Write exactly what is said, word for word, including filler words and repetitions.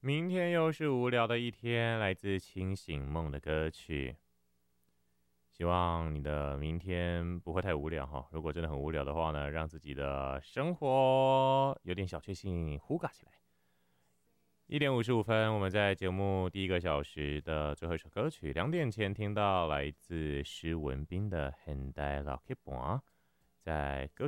明天又是无聊的一天，来自清醒梦的歌曲。希望你的明天不会太无聊哈。如果真的很无聊的话呢，让自己的生活有点小确幸，呼嘎起来。一点五十五分，我们在节目第一个小时的最后一首歌曲，两点前听到来自施文彬的《现代老 K 盘》。在歌